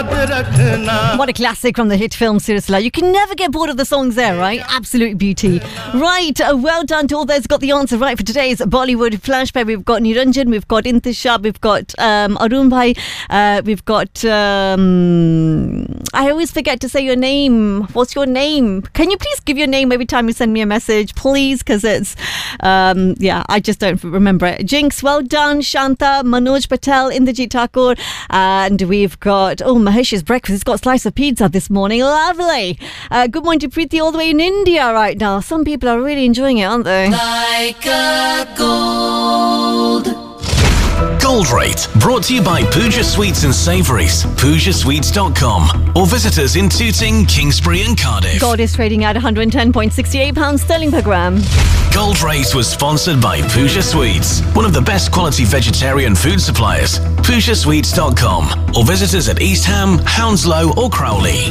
What a classic from the hit film Sirisla. You can never get bored of the songs there, right? Absolute beauty. Right, well done to all those who got the answer right for today's Bollywood flashback. We've got Niranjan, we've got Intishab, we've got Arun Bhai, we've got I always forget to say your name. What's your name? Can you please give your name every time you send me a message, please? Because it's I just don't remember it. Jinx, well done. Shanta, Manoj Patel, Indrajit Thakur, and we've got Mahesh's breakfast. He's got a slice of pizza this morning. Lovely. Good morning to Preeti all the way in India right now. Some people are really enjoying it, aren't they? Like a gold. Gold Rate, brought to you by Pooja Sweets and Savouries, PoojaSweets.com, or visit us in Tooting, Kingsbury and Cardiff. Gold is trading at £110.68 sterling per gram. Gold Rate was sponsored by Pooja Sweets, one of the best quality vegetarian food suppliers. PoojaSweets.com, or visit us at East Ham, Hounslow or Crowley.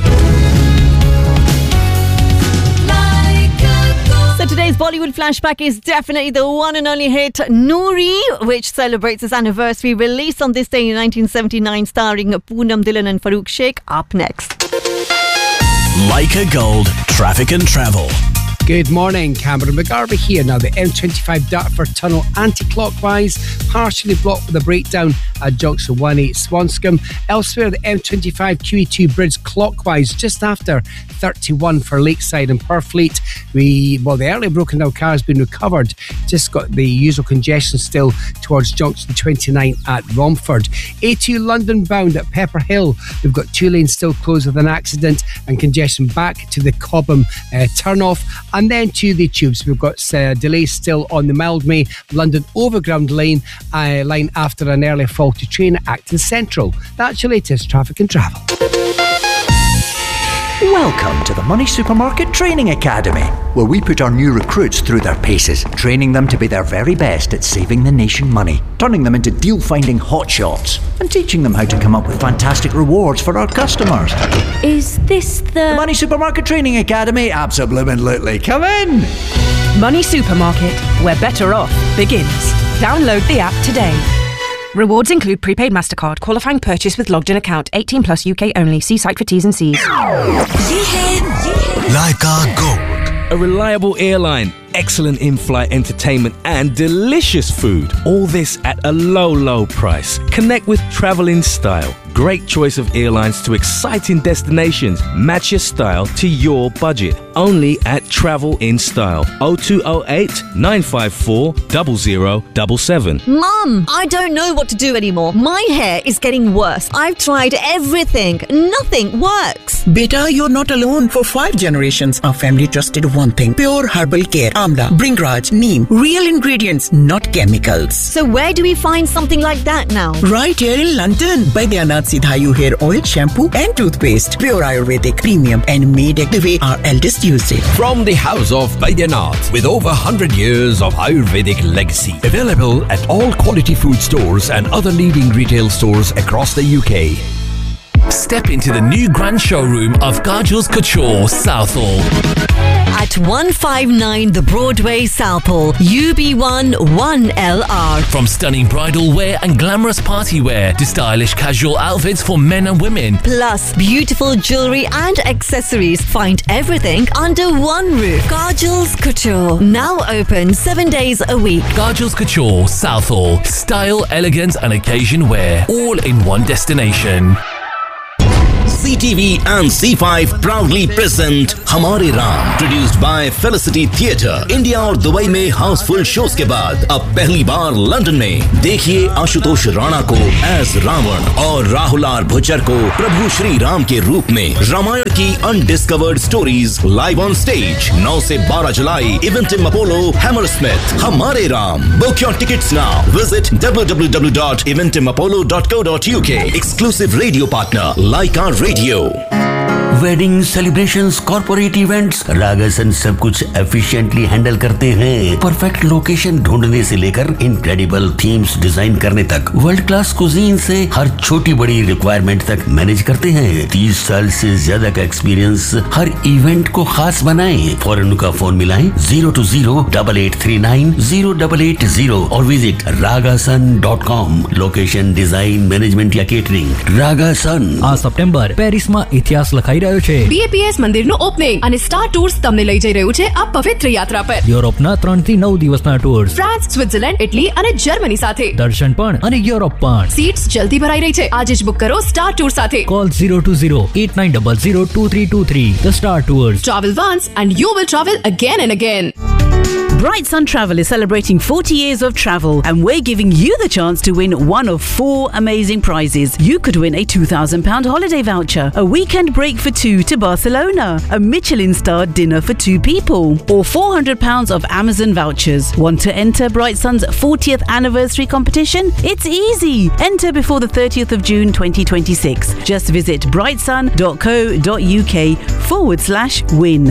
So today's Bollywood flashback is definitely the one and only hit Noori, which celebrates its anniversary. Released on this day in 1979, starring Poonam Dhillon and Farooq Sheikh. Up next. Like a Gold, traffic and travel. Good morning, Cameron McGarvey here. Now, the M25 Dartford Tunnel anti-clockwise, partially blocked with a breakdown at junction 18 Swanscombe. Elsewhere, the M25 QE2 bridge clockwise just after 31 for Lakeside and Purfleet. The earlier broken down car has been recovered. Just got the usual congestion still towards junction 29 at Romford. A2 London bound at Pepper Hill. We've got 2 lanes still closed with an accident and congestion back to the Cobham turn-off. And then to the tubes, we've got delays still on the Mildmay London Overground line after an early faulty train at Acton Central. That's your latest traffic and travel. Welcome to the Money Supermarket Training Academy, where we put our new recruits through their paces, training them to be their very best at saving the nation money, turning them into deal-finding hotshots, and teaching them how to come up with fantastic rewards for our customers. Is this the Money Supermarket Training Academy? Absolutely. Come in! Money Supermarket, where better off begins. Download the app today. Rewards include prepaid MasterCard, qualifying purchase with logged in account, 18 plus UK only. See site for T's and C's. Like a Gold. A reliable airline, excellent in-flight entertainment and delicious food. All this at a low price. Connect with Travel in Style. Great choice of airlines to exciting destinations. Match your style to your budget. Only at Travel in Style. 0208 954 0077. Mum, I don't know what to do anymore. My hair is getting worse. I've tried everything. Nothing works. Beta, you're not alone. For 5 generations, our family trusted one thing. Pure herbal care. Amla, Bringraj, Neem. Real ingredients, not chemicals. So where do we find something like that now? Right here in London. Baidyanath Sidhayu hair oil, shampoo and toothpaste. Pure Ayurvedic, premium and made the way our eldest used it. From the house of Baidyanath, with over 100 years of Ayurvedic legacy. Available at all quality food stores and other leading retail stores across the UK. Step into the new grand showroom of Kajal's Couture, Southall. At 159 The Broadway, Southall, UB1 1LR. From stunning bridal wear and glamorous party wear to stylish casual outfits for men and women. Plus beautiful jewellery and accessories. Find everything under one roof. Kajal's Couture. Now open 7 days a week. Kajal's Couture, Southall. Style, elegance and occasion wear. All in one destination. CTV and C5 proudly present हमारे Ram, produced by Felicity Theatre. India और Dubai में Housefull shows के बाद अब पहली बार London में देखिए आशुतोष राणा को एज रावण और राहुल आर भुच्चर को प्रभु श्री राम के रूप में। रामायण की undiscovered stories live on stage 9 से 12 जुलाई इवेंटिम अपोलो हैमरस्मिथ। हमारे Ram, book your tickets now. Visit www.eventimapollo.co.uk। Exclusive radio partner Like Our Radio. Wedding celebrations, corporate events, रागासन सब कुछ एफिशिएंटली हैंडल करते हैं। परफेक्ट लोकेशन ढूंढने से लेकर इनक्रेडिबल थीम्स डिजाइन करने तक, वर्ल्ड क्लास कुजीन से हर छोटी बड़ी रिक्वायरमेंट तक मैनेज करते हैं। 30 साल से ज्यादा का एक्सपीरियंस हर इवेंट को खास बनाए। फौरन उनका फोन मिलाएं 020-8839-0880 और visit ragasun.com। Location, design, management या केटरिंग, રાગાસન। આ સપ્ટેમ્બર પેરિસમાં ઇતિહાસ લખાઈ રહ્યો છે। BAPS મંદિરનું ઓપનિંગ અને સ્ટાર ટૂર્સ તમને લઈ જઈ રહ્યું છે આ પવિત્ર યાત્રા પર। યુરોપના 3 થી 9 દિવસના ટૂર્સ, ફ્રાન્સ, સ્વિટ્ઝરલેન્ડ, ઇટલી અને જર્મની સાથે દર્શન પણ અને યુરોપ પણ। સીટ્સ જલ્દી ભરાઈ રહી છે, આજે જ બુક કરો સ્ટાર ટૂર સાથે। Call 020-8900-2323. The Star Tours. Travel once and you will travel again and again. Bright Sun Travel is celebrating 40 years of travel and we're giving you the chance to win one of 4 amazing prizes. You could win a £2,000 holiday voucher, a weekend break for 2 to Barcelona, a Michelin-starred dinner for 2 people, or £400 of Amazon vouchers. Want to enter Bright Sun's 40th anniversary competition? It's easy. Enter before the 30th of June 2026. Just visit brightsun.co.uk/win.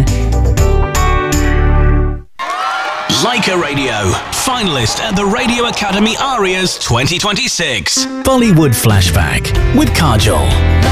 Leica Radio, finalist at the Radio Academy Arias 2026. Bollywood Flashback with Kajol.